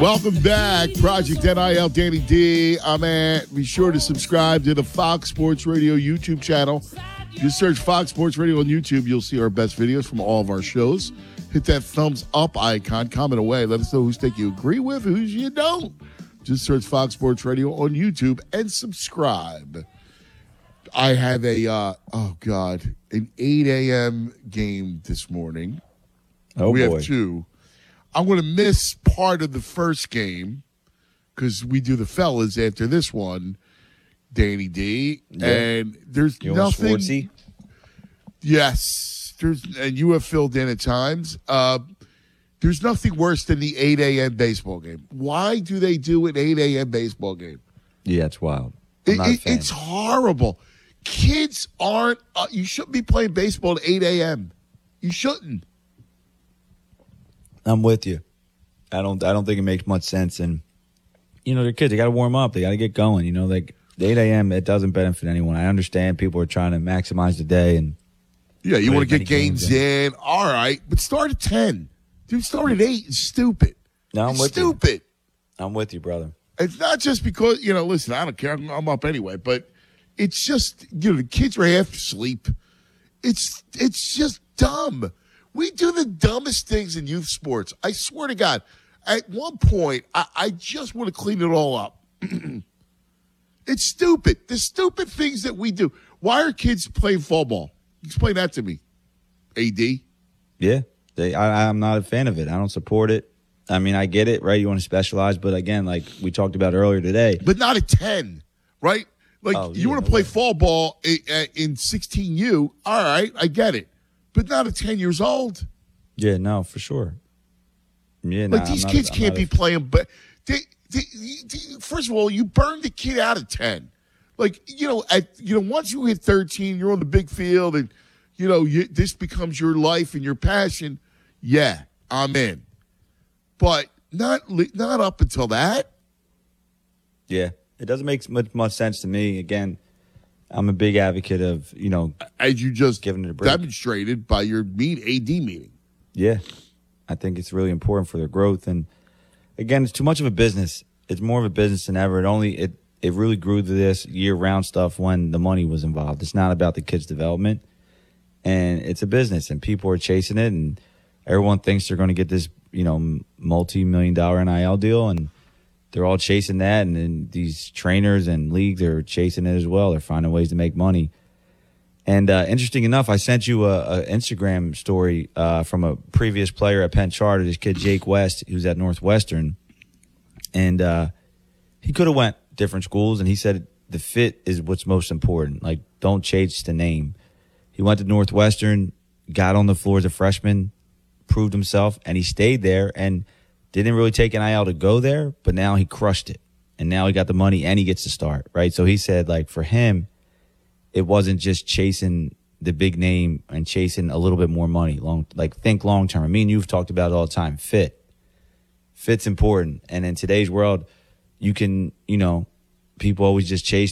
Welcome back, Project NIL, Danny D. I'm at. Be sure to subscribe to the Fox Sports Radio YouTube channel. Just search Fox Sports Radio on YouTube. You'll see our best videos from all of our shows. Hit that thumbs up icon. Comment away. Let us know whose take you agree with, whose you don't. Just search Fox Sports Radio on YouTube and subscribe. I have an 8 a.m. game this morning. We have two. I'm going to miss part of the first game because we do the fellas after this one, Danny D. Yeah. And there's nothing. Schwartzy? Yes. And you have filled in at times. There's nothing worse than the 8 a.m. baseball game. Why do they do an 8 a.m. baseball game? Yeah, it's wild. It's horrible. Kids aren't you shouldn't be playing baseball at 8 a.m. You shouldn't. I'm with you. I don't think it makes much sense. And, they're kids. They got to warm up. They got to get going. Like the 8 a.m., it doesn't benefit anyone. I understand people are trying to maximize the day. And yeah, you want to get games in. All right. But start at 10. Dude, start at 8. It's stupid. No, I'm with you. Stupid. I'm with you, brother. It's not just because, listen, I don't care. I'm up anyway. But it's just, the kids are half asleep. It's just dumb. We do the dumbest things in youth sports. I swear to God. At one point, I just want to clean it all up. It's stupid. The stupid things that we do. Why are kids playing fall ball? Explain that to me, AD. Yeah. I'm not a fan of it. I don't support it. I mean, I get it, right? You want to specialize. But, again, like we talked about earlier today. But not at 10, right? Like, you want to play fall ball in 16U. All right, I get it. But not at 10 years old. Yeah, no, for sure. Yeah, these kids can't be playing. But first of all, you burn the kid out at 10. Like, once you hit 13, you're on the big field, and this becomes your life and your passion. Yeah, I'm in. But not up until that. Yeah, it doesn't make much sense to me. Again, I'm a big advocate of, as you just giving it a break. Demonstrated by your AD meeting. Yeah. I think it's really important for their growth. And again, it's too much of a business. It's more of a business than ever. It really grew to this year-round stuff when the money was involved. It's not about the kids' development. And it's a business, and people are chasing it, and everyone thinks they're going to get this, multi-million-dollar NIL deal, and they're all chasing that, and then these trainers and leagues are chasing it as well. They're finding ways to make money. And interesting enough, I sent you a Instagram story from a previous player at Penn Charter, this kid Jake West, who's at Northwestern. And he could have went different schools, and he said the fit is what's most important. Like, don't chase the name. He went to Northwestern, got on the floor as a freshman, proved himself, and he stayed there and didn't really take NIL to go there, but now he crushed it. And now he got the money and he gets to start, right? So he said, like, for him, it wasn't just chasing the big name and chasing a little bit more money. Think long term. Me and you've talked about it all the time. Fit's important. And in today's world, you can, people always just chase